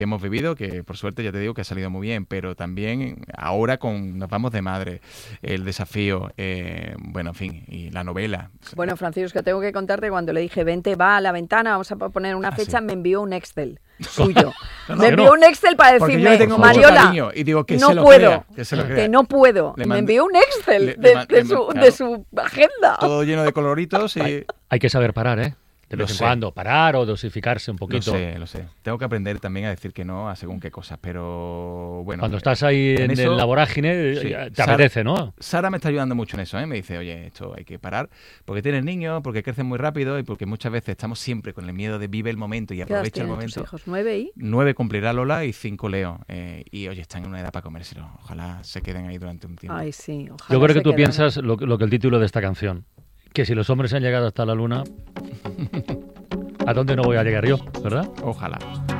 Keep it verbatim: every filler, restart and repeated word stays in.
hemos vivido, que por suerte ya te digo que ha salido muy bien, pero también ahora con Nos vamos de madre, el desafío, eh, bueno, en fin, y la novela. Bueno, Francisco, tengo que contarte, cuando le dije, vente, va a la ventana, vamos a poner una Ah, fecha, sí. me envió un Excel suyo. No, me no, envió no. un Excel para Porque yo decirme, le tengo mucho Mariola, cariño y digo que no se lo puedo, crea, que se lo crea. que no puedo. Le Y me mandé- envió un Excel le- de, le ma- de le su, ma- de claro. su agenda. Todo lleno de coloritos y... Hay que saber parar, ¿eh? De Lo vez en sé. cuando, parar o dosificarse un Lo poquito. sé, lo sé. Tengo que aprender también a decir que no a según qué cosas, pero bueno. Cuando estás ahí en, eso- en la vorágine, sí. te Sara- apetece, ¿no? Sara me está ayudando mucho en eso, ¿eh? Me dice, oye, esto hay que parar, porque tienes niños, porque crecen muy rápido y porque muchas veces estamos siempre con el miedo de vive el momento y ¿Qué edad aprovecha el tienen tus momento. hijos? ¿Nueve y? Nueve cumplirá Lola y cinco Leo. Eh, y oye, están en una edad para comérselo. Ojalá se queden ahí durante un tiempo. Ay, sí, ojalá Yo creo se que tú quedaran. piensas lo, lo que el título de esta canción, que si los hombres han llegado hasta la luna, ¿a dónde no voy a llegar yo, verdad? Ojalá.